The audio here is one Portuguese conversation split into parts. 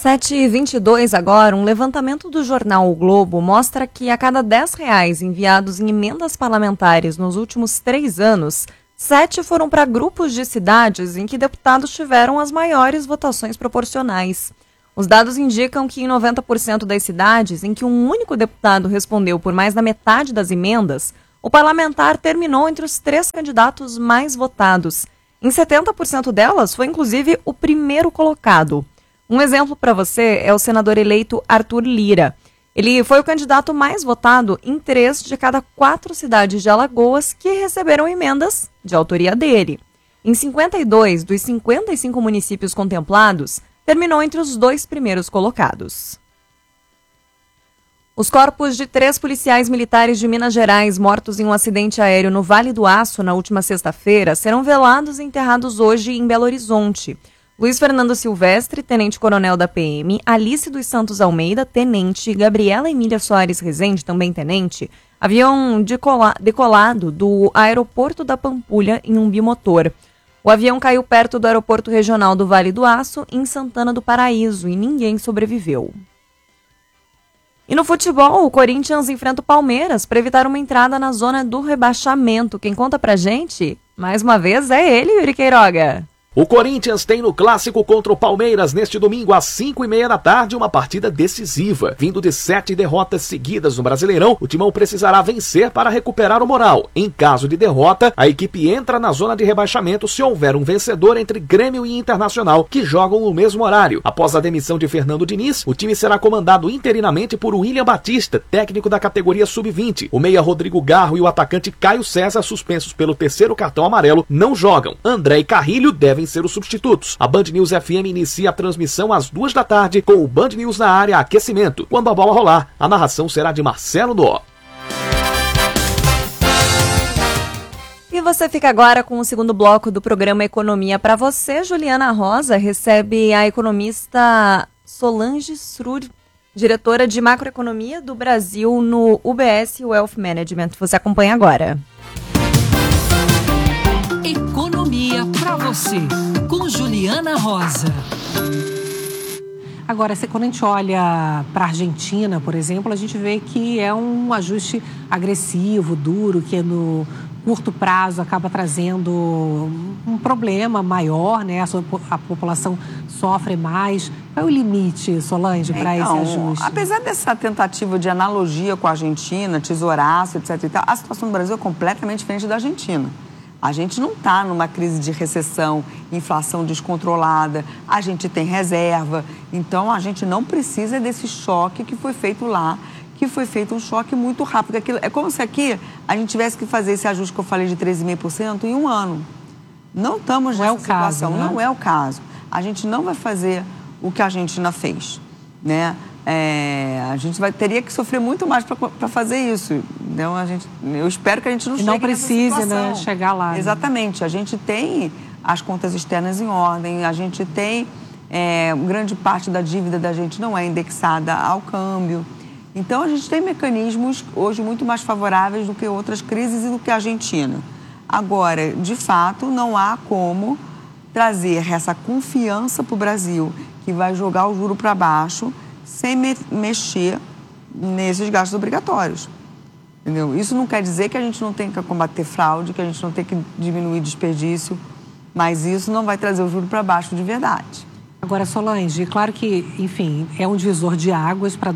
7h22 agora, um levantamento do jornal O Globo mostra que a cada R$ 10 enviados em emendas parlamentares nos últimos 3 anos, 7 foram para grupos de cidades em que deputados tiveram as maiores votações proporcionais. Os dados indicam que em 90% das cidades em que um único deputado respondeu por mais da metade das emendas, o parlamentar terminou entre os 3 candidatos mais votados. Em 70% delas, foi inclusive o primeiro colocado. Um exemplo para você é o senador eleito Arthur Lira. Ele foi o candidato mais votado em 3 de cada 4 cidades de Alagoas que receberam emendas de autoria dele. Em 52 dos 55 municípios contemplados, terminou entre os 2 primeiros colocados. Os corpos de 3 policiais militares de Minas Gerais mortos em um acidente aéreo no Vale do Aço na última sexta-feira serão velados e enterrados hoje em Belo Horizonte. Luiz Fernando Silvestre, tenente-coronel da PM, Alice dos Santos Almeida, tenente, Gabriela Emília Soares Rezende, também tenente, haviam decolado do aeroporto da Pampulha em um bimotor. O avião caiu perto do aeroporto regional do Vale do Aço, em Santana do Paraíso, e ninguém sobreviveu. E no futebol, o Corinthians enfrenta o Palmeiras para evitar uma entrada na zona do rebaixamento. Quem conta pra gente, mais uma vez, é ele, Yuri Queiroga. O Corinthians tem no clássico contra o Palmeiras neste domingo às 5h30 da tarde uma partida decisiva. Vindo de 7 derrotas seguidas no Brasileirão, o Timão precisará vencer para recuperar o moral. Em caso de derrota, a equipe entra na zona de rebaixamento se houver um vencedor entre Grêmio e Internacional, que jogam no mesmo horário. Após a demissão de Fernando Diniz, o time será comandado interinamente por William Batista, técnico da categoria Sub-20. O meia Rodrigo Garro e o atacante Caio César, suspensos pelo 3º cartão amarelo, não jogam. André e Carrilho devem ser os substitutos. A Band News FM inicia a transmissão às 2 da tarde com o Band News na área aquecimento. Quando a bola rolar, a narração será de Marcelo Dó. E você fica agora com o segundo bloco do programa Economia para você. Juliana Rosa recebe a economista Solange Srur, diretora de macroeconomia do Brasil no UBS Wealth Management. Você acompanha agora. Economia para você, com Juliana Rosa. Agora, quando a gente olha para a Argentina, por exemplo, a gente vê que é um ajuste agressivo, duro, que no curto prazo acaba trazendo um problema maior, né? A população sofre mais. Qual é o limite, Solange, para esse ajuste? Apesar dessa tentativa de analogia com a Argentina, tesouraço, etc. e tal, a situação do Brasil é completamente diferente da Argentina. A gente não está numa crise de recessão, inflação descontrolada, a gente tem reserva. Então, a gente não precisa desse choque que foi feito lá, que foi feito um choque muito rápido. É como se aqui a gente tivesse que fazer esse ajuste que eu falei de 13,5% em um ano. Não estamos nessa situação, não é o caso. A gente não vai fazer o que a Argentina fez, né? A gente teria que sofrer muito mais para fazer isso. Então, eu espero que a gente não chegue não precise, né, chegar lá. Exatamente. A gente tem as contas externas em ordem, a gente tem grande parte da dívida da gente não é indexada ao câmbio. Então, a gente tem mecanismos hoje muito mais favoráveis do que outras crises e do que a Argentina. Agora, de fato, não há como trazer essa confiança para o Brasil que vai jogar o juro para baixo sem mexer nesses gastos obrigatórios. Entendeu? Isso não quer dizer que a gente não tem que combater fraude, que a gente não tem que diminuir desperdício, mas isso não vai trazer o juro para baixo de verdade. Agora, Solange, claro que, enfim, é um divisor de águas para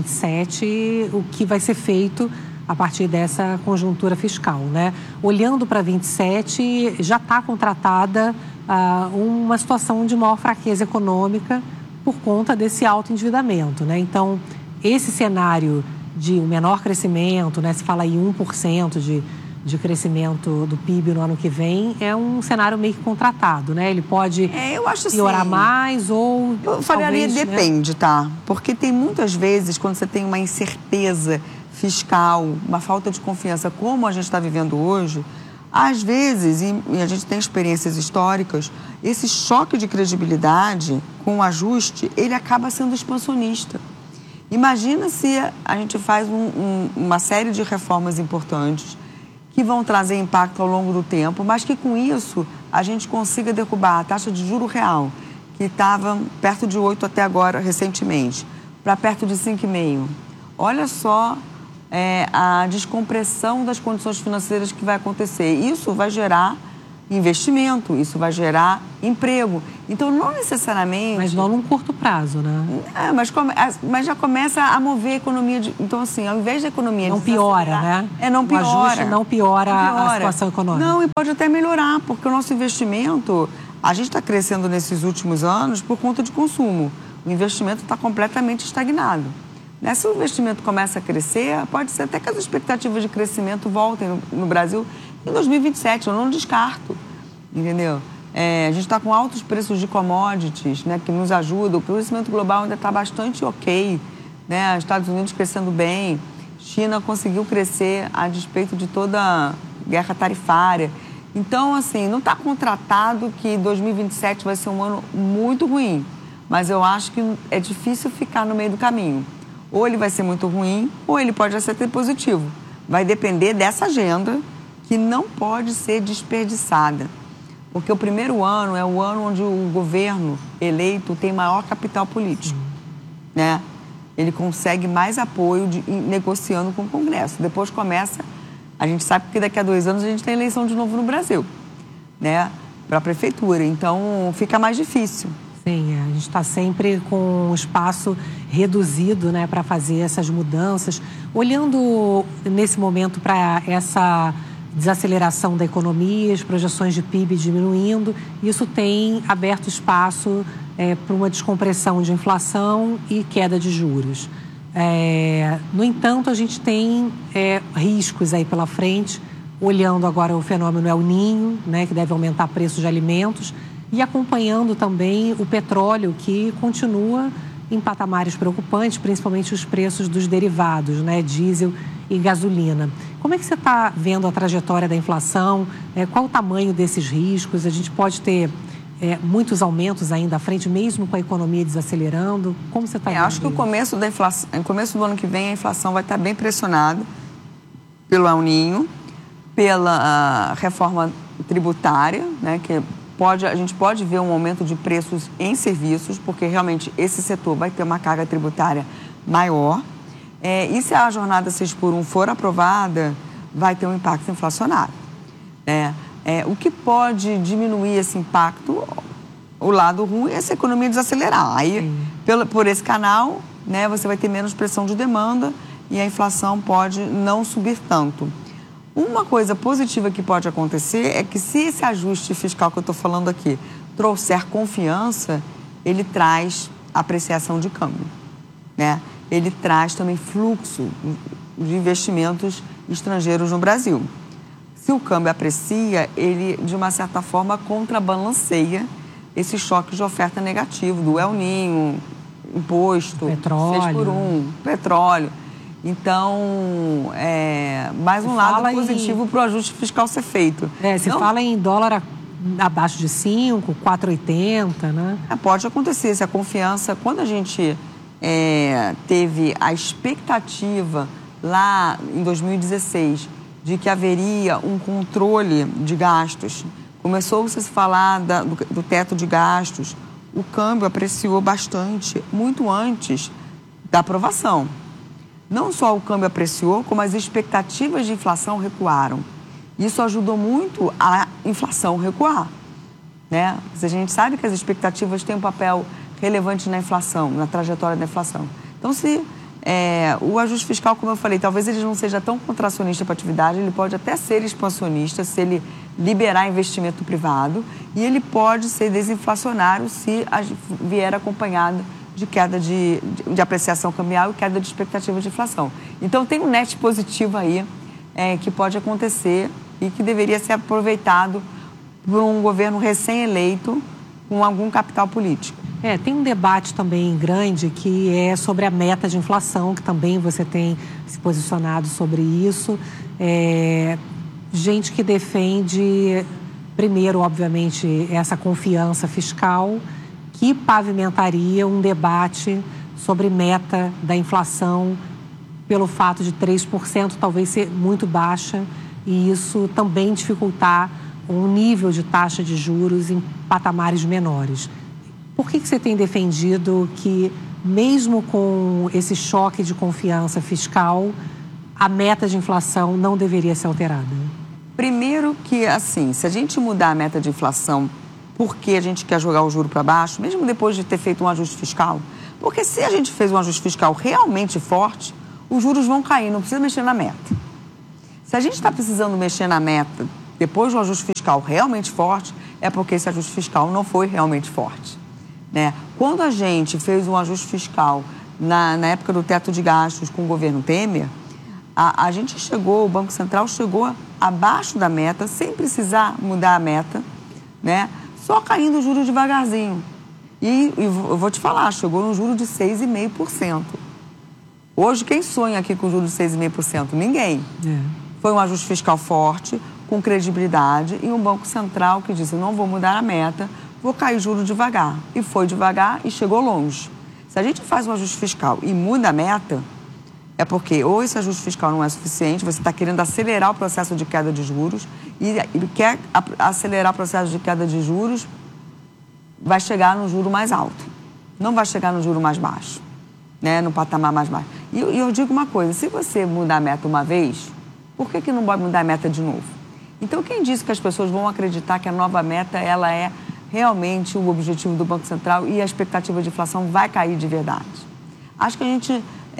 2027, o que vai ser feito a partir dessa conjuntura fiscal, né? Olhando para 27, já está contratada uma situação de maior fraqueza econômica por conta desse alto endividamento, né? Então, esse cenário de um menor crescimento, né? Se fala em 1% de crescimento do PIB no ano que vem, é um cenário meio que contratado, né? Ele pode piorar mais ou... Eu falaria depende, tá? Porque tem muitas vezes, quando você tem uma incerteza fiscal, uma falta de confiança, como a gente está vivendo hoje, às vezes, e a gente tem experiências históricas, esse choque de credibilidade com o ajuste, ele acaba sendo expansionista. Imagina se a gente faz uma série de reformas importantes que vão trazer impacto ao longo do tempo, mas que com isso a gente consiga derrubar a taxa de juro real, que estava perto de 8 até agora, recentemente, para perto de 5,5. Olha só a descompressão das condições financeiras que vai acontecer. Isso vai gerar investimento, isso vai gerar emprego. Então, não necessariamente... Mas não num curto prazo, né? Mas já começa a mover a economia. Então, assim, ao invés da economia... Não piora, né? Não piora. O ajuste não piora a situação econômica. Não, e pode até melhorar, porque o nosso investimento... A gente está crescendo nesses últimos anos por conta de consumo. O investimento está completamente estagnado. Se o investimento começa a crescer, pode ser até que as expectativas de crescimento voltem no Brasil em 2027, eu não descarto, entendeu? A gente está com altos preços de commodities, né, que nos ajudam. O crescimento global ainda está bastante ok, né? Estados Unidos crescendo bem, China conseguiu crescer a despeito de toda a guerra tarifária. Então, assim, não está contratado que 2027 vai ser um ano muito ruim, mas eu acho que é difícil ficar no meio do caminho. Ou ele vai ser muito ruim, ou ele pode ser positivo. Vai depender dessa agenda que não pode ser desperdiçada. Porque o primeiro ano é o ano onde o governo eleito tem maior capital político, né? Ele consegue mais apoio negociando com o Congresso. Depois começa... A gente sabe que daqui a 2 anos a gente tem eleição de novo no Brasil, né? Para a prefeitura. Então, fica mais difícil. Sim, a gente está sempre com um espaço reduzido, né, para fazer essas mudanças. Olhando nesse momento para essa desaceleração da economia, as projeções de PIB diminuindo, isso tem aberto espaço para uma descompressão de inflação e queda de juros. No entanto, a gente tem riscos aí pela frente, olhando agora o fenômeno El Niño, né, que deve aumentar preços de alimentos, e acompanhando também o petróleo, que continua em patamares preocupantes, principalmente os preços dos derivados, né, diesel e gasolina. Como é que você está vendo a trajetória da inflação? Qual o tamanho desses riscos? A gente pode ter muitos aumentos ainda à frente, mesmo com a economia desacelerando? Como você está vendo? Acho que no começo do ano que vem, a inflação vai estar bem pressionada pelo El Niño, pela reforma tributária, né, que a gente pode ver um aumento de preços em serviços, porque realmente esse setor vai ter uma carga tributária maior. E se a jornada 6x1 for aprovada, vai ter um impacto inflacionário, né? O que pode diminuir esse impacto, o lado ruim, é essa economia desacelerar. Aí, por esse canal, né, você vai ter menos pressão de demanda e a inflação pode não subir tanto. Uma coisa positiva que pode acontecer é que, se esse ajuste fiscal que eu estou falando aqui trouxer confiança, ele traz apreciação de câmbio, né? Ele traz também fluxo de investimentos estrangeiros no Brasil. Se o câmbio aprecia, ele, de uma certa forma, contrabalanceia esse choque de oferta negativo do El Niño, imposto, petróleo. 6x1, petróleo. Então, mais um lado positivo para o ajuste fiscal ser feito. Se fala em dólar abaixo de 5, 4,80, né? Pode acontecer, se a confiança... Quando a gente teve a expectativa lá em 2016 de que haveria um controle de gastos, começou-se a se falar do teto de gastos, o câmbio apreciou bastante, muito antes da aprovação. Não só o câmbio apreciou, como as expectativas de inflação recuaram. Isso ajudou muito a inflação recuar, né? A gente sabe que as expectativas têm um papel relevante na inflação, na trajetória da inflação. Então, se o ajuste fiscal, como eu falei, talvez ele não seja tão contracionista para a atividade, ele pode até ser expansionista se ele liberar investimento privado, e ele pode ser desinflacionário se vier acompanhado de queda de apreciação cambial e queda de expectativa de inflação. Então, tem um net positivo aí que pode acontecer e que deveria ser aproveitado por um governo recém-eleito com algum capital político. Tem um debate também grande que é sobre a meta de inflação, que também você tem se posicionado sobre isso. Gente que defende, primeiro, obviamente, essa confiança fiscal, que pavimentaria um debate sobre meta da inflação pelo fato de 3% talvez ser muito baixa, e isso também dificultar um nível de taxa de juros em patamares menores. Por que você tem defendido que, mesmo com esse choque de confiança fiscal, a meta de inflação não deveria ser alterada? Primeiro que, assim, se a gente mudar a meta de inflação porque a gente quer jogar o juro para baixo, mesmo depois de ter feito um ajuste fiscal, porque se a gente fez um ajuste fiscal realmente forte, os juros vão cair, não precisa mexer na meta. Se a gente está precisando mexer na meta depois de um ajuste fiscal realmente forte, é porque esse ajuste fiscal não foi realmente forte, né? Quando a gente fez um ajuste fiscal na época do teto de gastos com o governo Temer, a gente chegou, o Banco Central chegou abaixo da meta, sem precisar mudar a meta, né? Só caindo o juro devagarzinho. E eu vou te falar, chegou no juro de 6,5%. Hoje, quem sonha aqui com juro de 6,5%? Ninguém. Foi um ajuste fiscal forte, com credibilidade, e um Banco Central que disse, não vou mudar a meta, vou cair juro devagar. E foi devagar e chegou longe. Se a gente faz um ajuste fiscal e muda a meta, é porque ou esse ajuste fiscal não é suficiente, você está querendo acelerar o processo de queda de juros, e quer acelerar o processo de queda de juros, vai chegar no juro mais alto. Não vai chegar no juro mais baixo, né? No patamar mais baixo. E eu digo uma coisa, se você mudar a meta uma vez, por que não pode mudar a meta de novo? Então, quem disse que as pessoas vão acreditar que a nova meta ela é realmente o objetivo do Banco Central e a expectativa de inflação vai cair de verdade? Acho que a gente...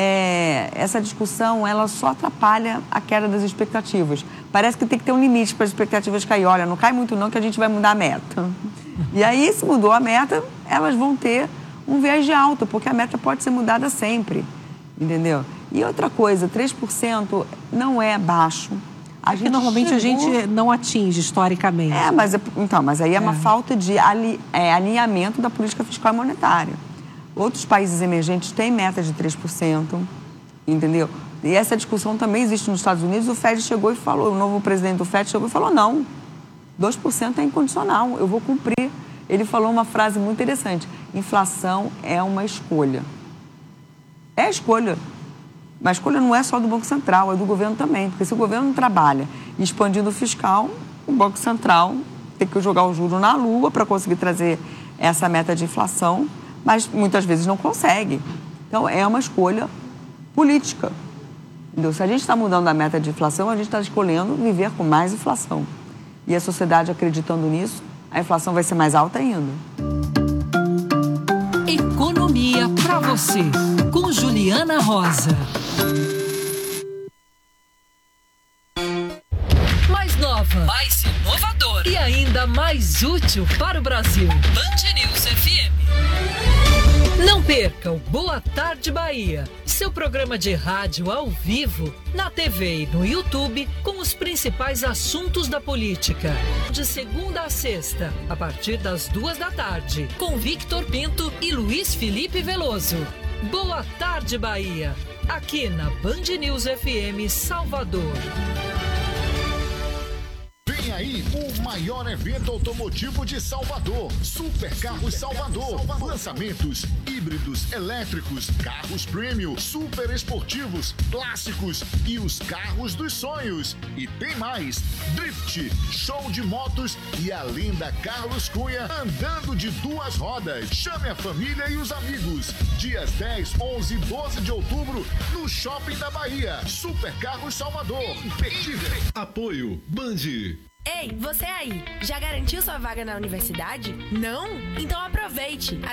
essa discussão, ela só atrapalha a queda das expectativas. Parece que tem que ter um limite para as expectativas cair. Olha, não cai muito não que a gente vai mudar a meta. E aí, se mudou a meta, elas vão ter um viés de alta, porque a meta pode ser mudada sempre, entendeu? E outra coisa, 3% não é baixo. Normalmente a gente não atinge historicamente. Mas aí é uma falta de alinhamento da política fiscal e monetária. Outros países emergentes têm meta de 3%, entendeu? E essa discussão também existe nos Estados Unidos. O Fed chegou e falou, o novo presidente do Fed chegou e falou, não, 2% é incondicional, eu vou cumprir. Ele falou uma frase muito interessante, inflação é uma escolha. É escolha. Mas a escolha não é só do Banco Central, é do governo também. Porque se o governo não trabalha expandindo o fiscal, o Banco Central tem que jogar o juro na lua para conseguir trazer essa meta de inflação, mas muitas vezes não consegue. Então, é uma escolha política. Entendeu? Se a gente está mudando a meta de inflação, a gente está escolhendo viver com mais inflação. E a sociedade acreditando nisso, a inflação vai ser mais alta ainda. Economia para você, com Juliana Rosa. Mais nova, mais inovadora e ainda mais útil para o Brasil. Band News FM. Não perca o Boa Tarde Bahia, seu programa de rádio ao vivo, na TV e no YouTube, com os principais assuntos da política. De segunda a sexta, a partir das 14h, com Victor Pinto e Luiz Felipe Veloso. Boa Tarde Bahia, aqui na Band News FM Salvador. Vem aí o maior evento automotivo de Salvador, Supercarros Salvador. Lançamentos híbridos, elétricos, carros premium, super esportivos, clássicos e os carros dos sonhos. E tem mais, drift, show de motos e a linda Carlos Cunha andando de 2 rodas. Chame a família e os amigos. Dias 10, 11 e 12 de outubro no Shopping da Bahia. Supercarros Salvador. Imperdível. Apoio Band. Ei, você aí, já garantiu sua vaga na universidade? Não? Então aproveite!